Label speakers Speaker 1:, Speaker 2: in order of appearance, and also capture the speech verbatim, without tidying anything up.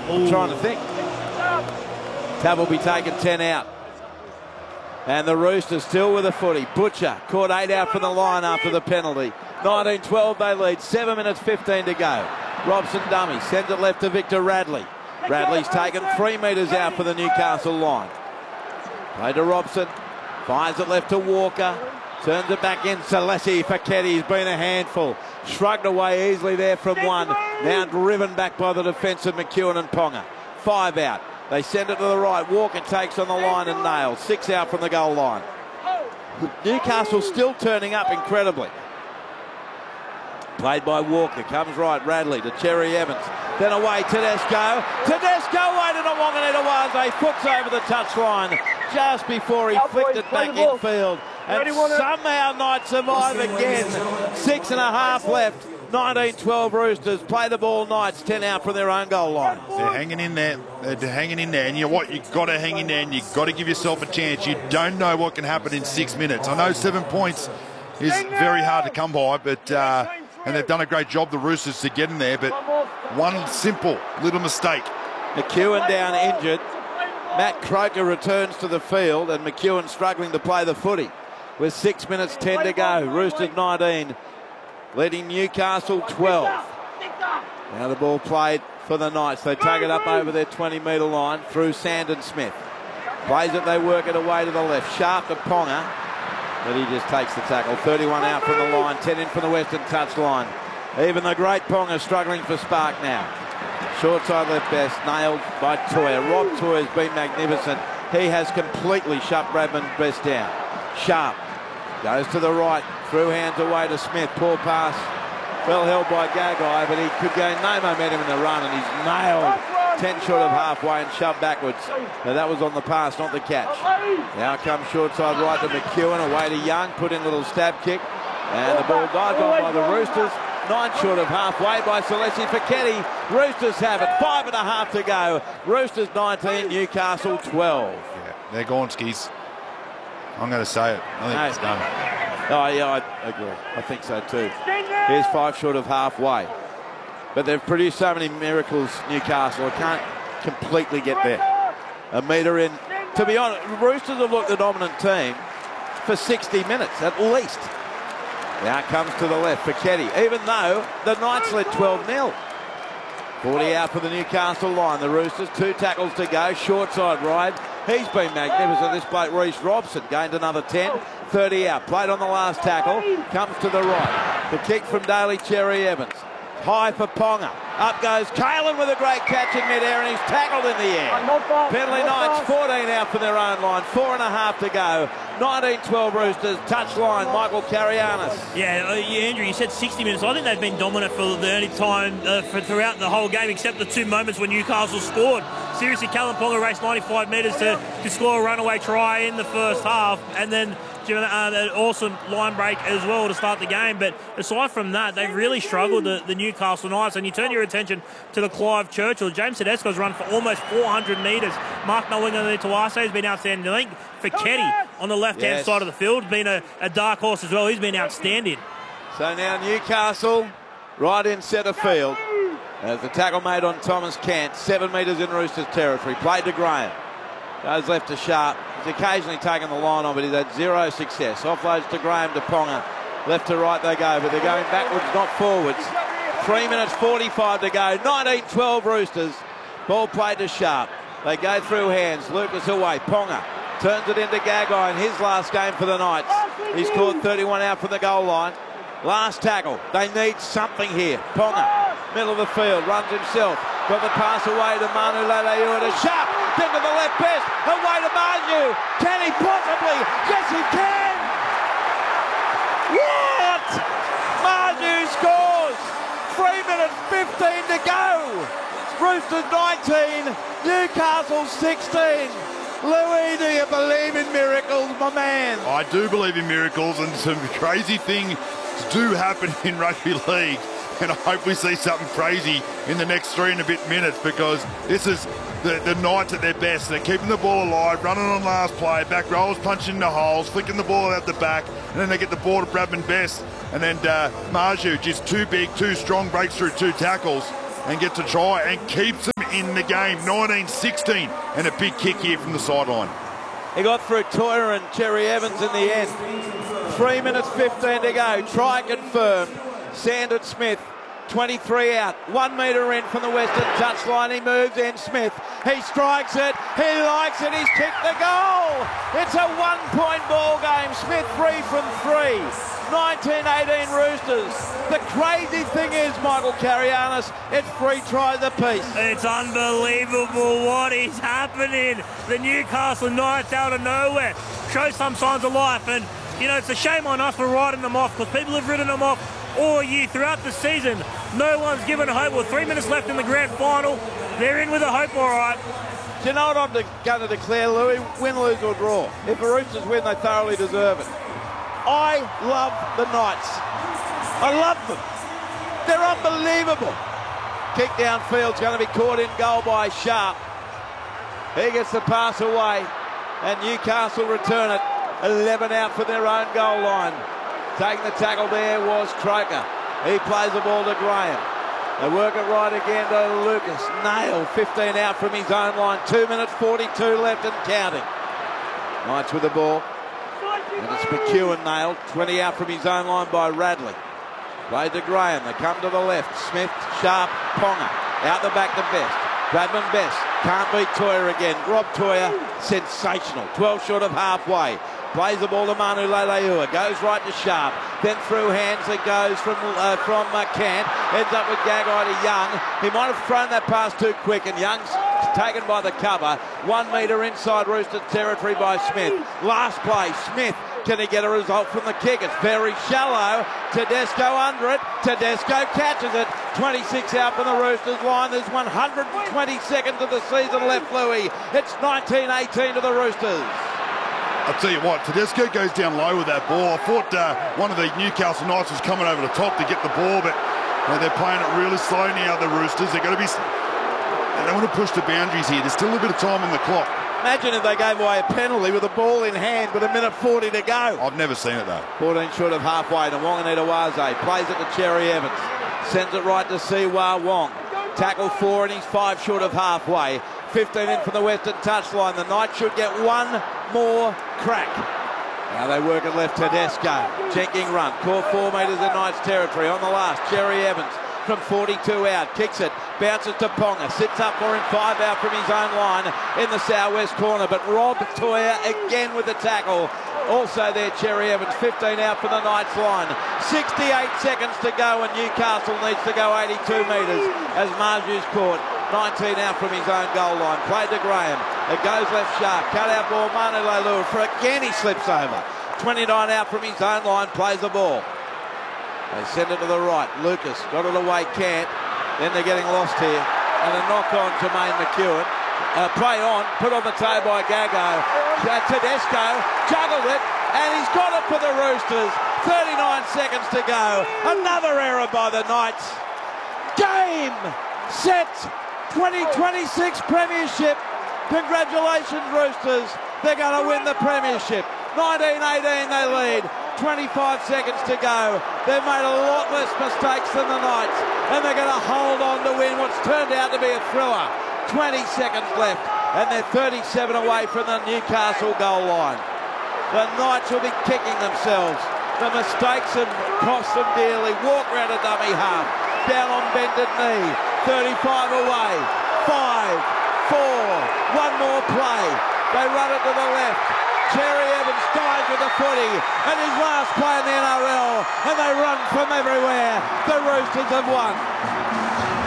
Speaker 1: I'm trying to think. Tab will be taking ten out. And the Roosters still with a footy. Butcher caught eight out from the line after the penalty. nineteen twelve they lead. seven minutes fifteen to go. Robson dummy. Sends it left to Victor Radley. Radley's taken three metres out for the Newcastle line. Play to Robson. Fires it left to Walker. Turns it back in. Salesi Faketti's been a handful. Shrugged away easily there from one. Now driven back by the defence of McEwen and Ponga. Five out. They send it to the right. Walker takes on the line and nails. Six out from the goal line. Newcastle still turning up incredibly. Played by Walker. Comes right. Radley to Cherry Evans. Then away Tedesco. Tedesco waited on Wanganita-Waze. Foots over the touchline just before he flicked it back infield. And somehow Knights survive again. Six and a half left. nineteen twelve Roosters play the ball. Knights ten out from their own goal line.
Speaker 2: They're hanging in there. They're hanging in there. And you know what? You've got to hang in there and you've got to give yourself a chance. You don't know what can happen in six minutes. I know seven points is very hard to come by, but uh, and they've done a great job, the Roosters, to get in there. But one simple little mistake.
Speaker 1: McEwen down injured. Matt Croker returns to the field and McEwen struggling to play the footy. With six minutes ten to go. Roosters nineteen. Leading Newcastle twelve. Now the ball played for the Knights. They take it up over their twenty metre line through Sandon Smith. Plays it, they work it away to the left. Sharp to Ponga. But he just takes the tackle. thirty-one out from the line. ten in from the western touch line. Even the great Ponga struggling for spark now. Short side left best. Nailed by Toyer. Rob Toyer's been magnificent. He has completely shut Bradman Best down. Sharp goes to the right. Through hands away to Smith. Poor pass. Well held by Gagai, but he could gain no momentum in the run, and he's nailed ten short of halfway and shoved backwards. Now that was on the pass, not the catch. Now comes short side right to McEwen, away to Young, put in a little stab kick, and the ball dived on by the Roosters. Nine short of halfway by Salesi Fiketti. Roosters have it. Five and a half to go. Roosters nineteen, Newcastle twelve.
Speaker 2: Yeah, they're gone, skis. I'm going to say it. I think
Speaker 1: no.
Speaker 2: it's done.
Speaker 1: Oh, yeah, I agree. I think so too. Here's five short of halfway. But they've produced so many miracles, Newcastle. I can't completely get there. A metre in. To be honest, Roosters have looked the dominant team for sixty minutes at least. Now comes to the left for Keddy, even though the Knights led twelve nil. forty out for the Newcastle line. The Roosters, two tackles to go. Short side ride. He's been magnificent. This bloke, Reece Robson, gained another ten. thirty out. Played on the last tackle. Comes to the right. The kick from Daly Cherry Evans. High for Ponga. Up goes Kalen with a great catch in mid-air, and he's tackled in the air. Penalty Knights, fourteen out from their own line. Four and a half to go. nineteen twelve Roosters. Touch line, Michael Carianis.
Speaker 3: Yeah, uh, yeah, Andrew, you said sixty minutes. I think they've been dominant for the only time uh, for throughout the whole game, except the two moments when Newcastle scored. Seriously, Callum Ponga raced ninety-five metres to, to score a runaway try in the first half, and then uh, an awesome line break as well to start the game. But aside from that, they've really struggled, the, the Newcastle Knights. And you turn your attention to the Clive Churchill. James Tedesco's run for almost four hundred metres. Mark Nawinga-Tuase has been outstanding. I think Fiketti on the left-hand
Speaker 1: yes.
Speaker 3: side of the field has been a, a dark horse as well. He's been outstanding.
Speaker 1: So now Newcastle right in centre field. As the tackle made on Thomas Kent, seven metres in Roosters territory. Played to Graham. Goes left to Sharp. He's occasionally taken the line on, but he's had zero success. Offloads to Graham to Ponga. Left to right they go, but they're going backwards, not forwards. Three minutes forty-five to go. nineteen twelve Roosters. Ball played to Sharp. They go through hands. Lucas away. Ponga turns it into Gagai in his last game for the Knights. He's caught thirty-one out from the goal line. Last tackle. They need something here. Ponga, middle of the field, runs himself. Got the pass away to Manu Leilua to Sharp. Then to the left best. Away to Marju. Can he possibly? Yes, he can. What? Marju scores. Three minutes fifteen to go. Roosters nineteen, Newcastle sixteen. Louis, do you believe in miracles, my man?
Speaker 2: I do believe in miracles, and some crazy things do happen in rugby league. And I hope we see something crazy in the next three and a bit minutes, because this is the, the Knights at their best. They're keeping the ball alive, running on last play, back rolls, punching the holes, flicking the ball out the back, and then they get the ball to Bradman Best. And then uh, Marju, just too big, too strong, breaks through two tackles and gets a try and keeps them in the game, nineteen sixteen, and a big kick here from the sideline.
Speaker 1: He got through Toyer and Cherry Evans in the end. Three minutes fifteen to go. Try confirmed. Sandon Smith, twenty-three out. One metre in from the western touchline. He moves in. Smith. He strikes it. He likes it. He's kicked the goal. It's a one-point ball game. Smith three from three. nineteen eighteen Roosters. The crazy thing is, Michael Carianis, it's three tries apiece.
Speaker 3: It's unbelievable what is happening. The Newcastle Knights out of nowhere show some signs of life, and you know it's a shame on us for writing them off, because people have written them off all year throughout the season. No one's given hope. Well, three minutes left in the grand final. They're in with a hope, all right.
Speaker 1: Do you know what I'm de- going to declare, Louis? Win, lose or draw. If the Roosters win, they thoroughly deserve it. I love the Knights. I love them. They're unbelievable. Kick downfield's going to be caught in goal by Sharp. He gets the pass away, and Newcastle return it. eleven out from their own goal line. Taking the tackle there was Croker. He plays the ball to Graham. They work it right again to Lucas. Nail, fifteen out from his own line. two minutes forty-two left and counting. Knights with the ball. And it's McEwen nailed. twenty out from his own line by Radley. Played to Graham. They come to the left. Smith, Sharp, Ponga. Out the back to Best. Bradman Best. Can't beat Toyer again. Rob Toyer, sensational. twelve short of halfway. Plays the ball to Manu Leilua. Goes right to Sharp. Then through hands it goes from uh, from uh, Cant. Ends up with Gagai to Young. He might have thrown that pass too quick, and Young's taken by the cover. One metre inside Rooster territory by Smith. Last play, Smith. Can he get a result from the kick? It's very shallow. Tedesco under it. Tedesco catches it. twenty-six out from the Roosters line. There's one hundred twenty seconds of the season left, Louis. It's nineteen eighteen to the Roosters.
Speaker 2: I'll tell you what, Tedesco goes down low with that ball. I thought uh, one of the Newcastle Knights was coming over the top to get the ball, but you know, they're playing it really slow now, the Roosters. They're going to be... They don't want to push the boundaries here. There's still a bit of time on the clock.
Speaker 1: Imagine if they gave away a penalty with the ball in hand with a minute forty to go.
Speaker 2: I've never seen it, though.
Speaker 1: fourteen short of halfway to Wanganita-Waze. Plays it to Cherry Evans. Sends it right to Siwa Wong. Tackle four and he's five short of halfway. fifteen in from the western touchline. The Knights should get one more crack. Now they work it left. Tedesco. Jenking run. Caught four metres in Knights territory. On the last, Cherry Evans from forty-two out. Kicks it. Bounces to Ponga. Sits up for him. Five out from his own line in the southwest corner. But Rob Toyer again with the tackle. Also there, Cherry Evans. fifteen out from the Knights line. sixty-eight seconds to go, and Newcastle needs to go eighty-two metres as Marju's caught. nineteen out from his own goal line. Played to Graham. It goes left sharp. Cut out ball. Manu Leilua for again. He slips over. twenty-nine out from his own line. Plays the ball. They send it to the right. Lucas got it away. Can't. Then they're getting lost here. And a knock on Jermaine McEwen. Uh, play on. Put on the toe by Gago. Uh, Tedesco juggled it. And he's got it for the Roosters. thirty-nine seconds to go. Another error by the Knights. Game. Set. twenty twenty-six Premiership. Congratulations, Roosters. They're going to win the Premiership. nineteen eighteen they lead. twenty-five seconds to go. They've made a lot less mistakes than the Knights, and they're going to hold on to win what's turned out to be a thriller. twenty seconds left, and they're thirty-seven away from the Newcastle goal line. The Knights will be kicking themselves. The mistakes have cost them dearly. Walk round a dummy half. Down on bended knee. thirty-five away. Five, four, one more play. They run it to the left. Cherry Evans dives with the footy, and his last play in the N R L, and they run from everywhere. The Roosters have won.